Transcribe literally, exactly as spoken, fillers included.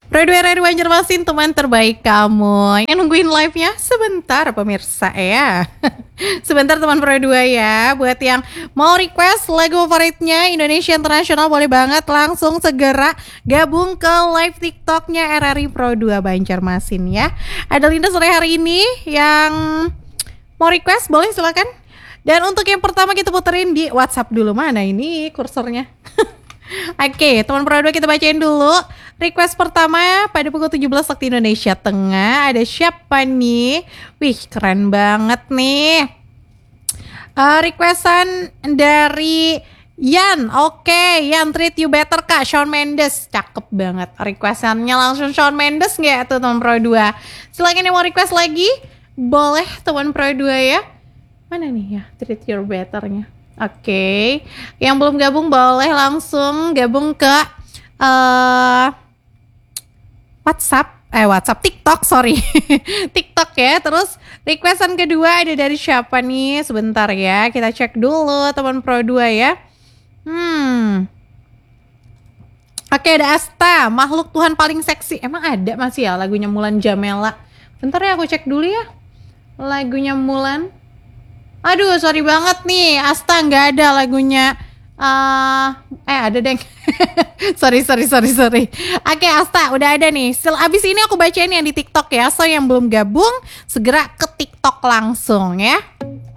Pro dua R R Banjarmasin, teman terbaik kamu. Yang nungguin live-nya sebentar pemirsa ya. Sebentar teman Pro dua ya. Buat yang mau request lagu favoritnya Indonesia Internasional, boleh banget langsung segera gabung ke live TikToknya R R I Pro dua Banjarmasin ya. Ada Linda sore hari ini yang mau request, boleh silakan. Dan untuk yang pertama kita puterin di WhatsApp dulu. Mana ini kursornya? Oke, teman Pro dua kita bacain dulu. Request pertama pada pukul tujuh belas waktu Indonesia Tengah. Ada siapa nih? Wih, keren banget nih. Uh, requestan dari Yan. Oke, Yan Treat You Better Kak, Shawn Mendes. Cakep banget. Requestannya langsung Shawn Mendes nggak tuh teman Pro dua? Silakan yang mau request lagi, boleh teman Pro dua ya. Mana nih ya Treat You Better-nya? Oke, okay. Yang belum gabung boleh langsung gabung ke uh, WhatsApp, eh WhatsApp TikTok, sorry, TikTok ya. Terus requestan kedua ada dari siapa nih? Sebentar ya, kita cek dulu teman Pro dua ya. Hmm, oke okay, ada Asta, Makhluk Tuhan Paling Seksi. Emang ada masih ya lagunya Mulan Jamela? Bentar ya aku cek dulu ya, lagunya Mulan. Aduh, sorry banget nih, Asta nggak ada lagunya. Uh, eh ada deng. sorry sorry sorry sorry. Oke Asta, udah ada nih. Setelah abis ini aku bacain yang di TikTok ya. So yang belum gabung segera ke TikTok langsung ya.